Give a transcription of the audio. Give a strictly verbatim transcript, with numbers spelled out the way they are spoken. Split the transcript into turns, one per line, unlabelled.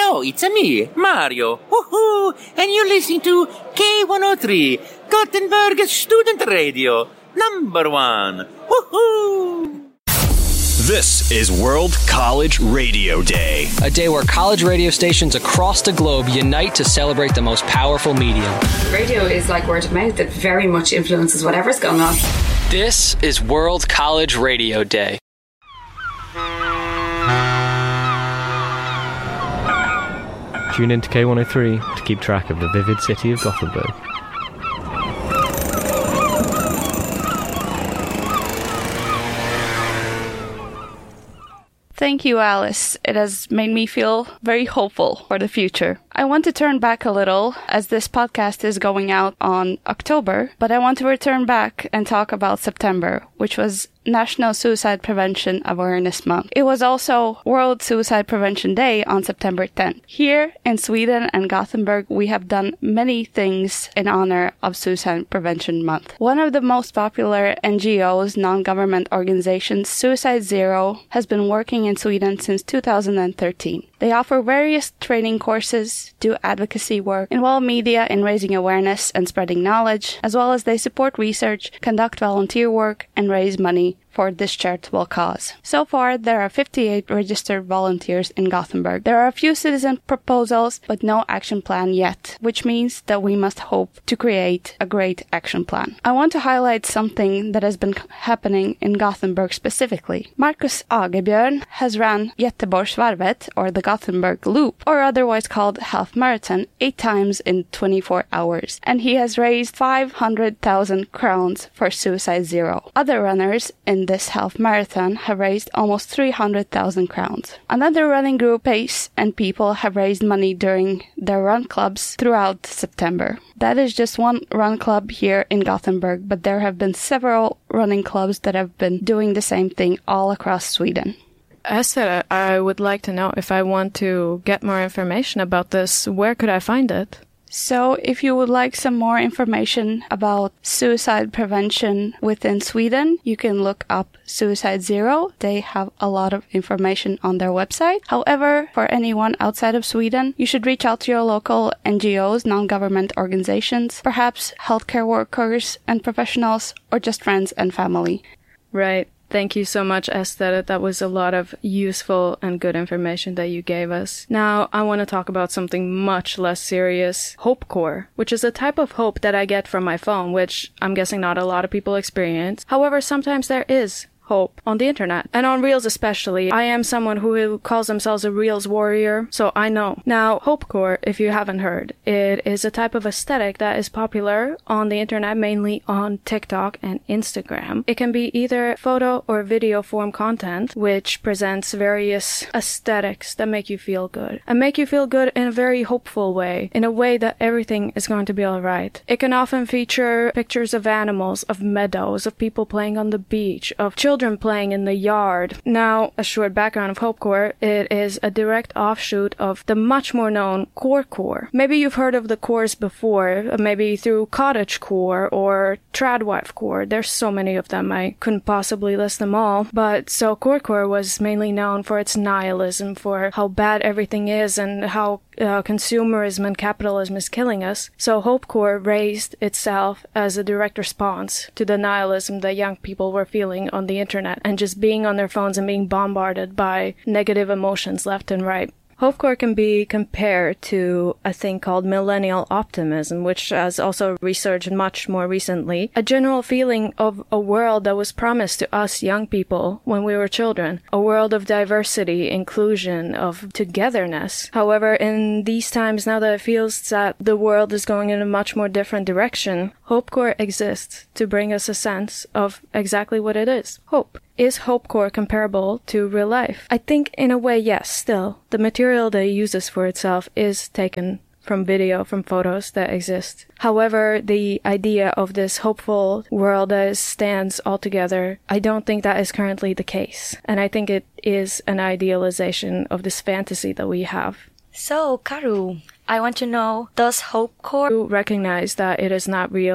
Oh, it's a me, Mario. Woohoo! And you're listening to K one oh three, Gothenburg Student Radio, number one. Woohoo!
This is World College Radio Day.
A day where college radio stations across the globe unite to celebrate the most powerful medium.
Radio is like word of mouth that very much influences whatever's going on.
This is World College Radio Day.
Tune in to K one oh three to keep track of the vivid city of Gothenburg.
Thank you, Alice. It has made me feel very hopeful for the future. I want to turn back a little, as this podcast is going out on October, but I want to return back and talk about September, which was National Suicide Prevention Awareness Month. It was also World Suicide Prevention Day on September tenth. Here in Sweden and Gothenburg, we have done many things in honor of Suicide Prevention Month. One of the most popular N G Os, non-government organizations, Suicide Zero, has been working in Sweden since two thousand thirteen. They offer various training courses, do advocacy work, involve media in raising awareness and spreading knowledge, as well as they support research, conduct volunteer work, and raise money for this charitable cause. So far, there are fifty-eight registered volunteers in Gothenburg. There are a few citizen proposals, but no action plan yet, which means that we must hope to create a great action plan. I want to highlight something that has been happening in Gothenburg specifically. Marcus Agebjörn has run Göteborgsvarvet, or the Gothenburg Loop, or otherwise called half marathon, eight times in twenty-four hours, and he has raised five hundred thousand crowns for Suicide Zero. Other runners in this half marathon have raised almost three hundred thousand crowns. Another running group, Pace and People, have raised money during their run clubs throughout September. That is just one run club here in Gothenburg, but there have been several running clubs that have been doing the same thing all across Sweden.
Esther, I would like to know, if I want to get more information about this, where could I find it?
So, if you would like some more information about suicide prevention within Sweden, you can look up Suicide Zero. They have a lot of information on their website. However, for anyone outside of Sweden, you should reach out to your local N G Os, non-government organizations, perhaps healthcare workers and professionals, or just friends and family.
Right. Thank you so much, Esther. That was a lot of useful and good information that you gave us. Now, I want to talk about something much less serious, Hope Core, which is a type of hope that I get from my phone, which I'm guessing not a lot of people experience. However, sometimes there is hope on the internet, and on Reels especially. I am someone who calls themselves a Reels warrior, so I know. Now, Hope Core, if you haven't heard, it is a type of aesthetic that is popular on the internet, mainly on TikTok and Instagram. It can be either photo or video form content, which presents various aesthetics that make you feel good, and make you feel good in a very hopeful way, in a way that everything is going to be alright. It can often feature pictures of animals, of meadows, of people playing on the beach, of children playing in the yard. Now, a short background of HopeCore. It is a direct offshoot of the much more known Corecore. Maybe you've heard of the cores before, maybe through Cottagecore or Tradwifecore. There's so many of them, I couldn't possibly list them all. But so Corecore was mainly known for its nihilism, for how bad everything is and how uh, consumerism and capitalism is killing us. So HopeCore raised itself as a direct response to the nihilism that young people were feeling on the internet. internet and just being on their phones and being bombarded by negative emotions left and right. HopeCore can be compared to a thing called millennial optimism, which has also researched much more recently. A general feeling of a world that was promised to us young people when we were children. A world of diversity, inclusion, of togetherness. However, in these times now that it feels that the world is going in a much more different direction, HopeCore exists to bring us a sense of exactly what it is. Hope. Is HopeCore comparable to real life? I think in a way, yes, still. The material that it uses for itself is taken from video, from photos that exist. However, the idea of this hopeful world that stands all together, I don't think that is currently the case. And I think it is an idealization of this fantasy that we have.
So, Karu, I want to know, does HopeCore
recognize that it is not real?